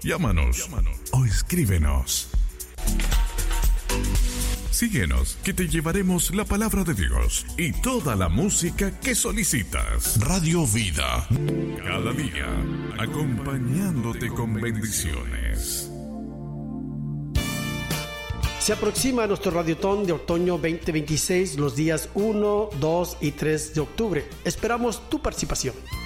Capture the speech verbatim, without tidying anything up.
Llámanos o escríbenos. Síguenos, que te llevaremos la palabra de Dios y toda la música que solicitas. Radio Vida, cada día acompañándote con bendiciones. Se aproxima nuestro Radiotón de Otoño veinte veintiséis los días uno, dos y tres de octubre. Esperamos tu participación.